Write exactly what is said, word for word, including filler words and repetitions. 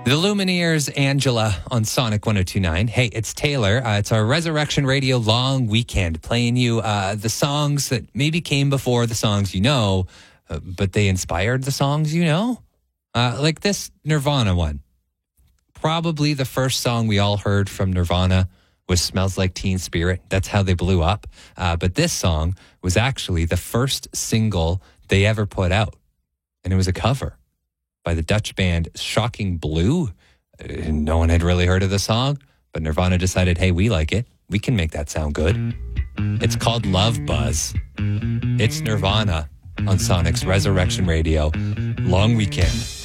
The Lumineers, Angela on Sonic one oh two point nine. Hey, it's Taylor. Uh, it's our Resurrection Radio long weekend, playing you uh, the songs that maybe came before the songs you know, uh, but they inspired the songs you know. Uh, like this Nirvana one. Probably the first song we all heard from Nirvana was Smells Like Teen Spirit. That's how they blew up. Uh, but this song was actually the first single they ever put out. And it was a cover by the Dutch band Shocking Blue. Uh, no one had really heard of the song, but Nirvana decided, hey, we like it. We can make that sound good. It's called Love Buzz. It's Nirvana on Sonic's Resurrection Radio long weekend.